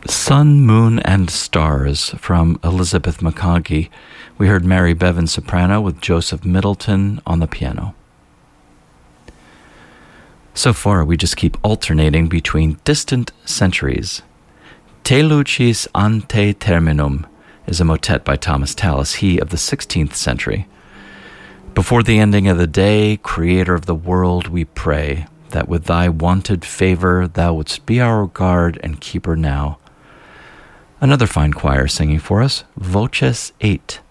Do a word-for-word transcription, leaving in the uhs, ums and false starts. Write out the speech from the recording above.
Sun, Moon, and Stars from Elizabeth McConkie. We heard Mary Bevan soprano with Joseph Middleton on the piano. So far, we just keep alternating between distant centuries. Te lucis ante terminum is a motet by Thomas Tallis, he of the sixteenth century. Before the ending of the day, Creator of the world, we pray that with thy wonted favor thou wouldst be our guard and keeper now. Another fine choir singing for us, Voces eight.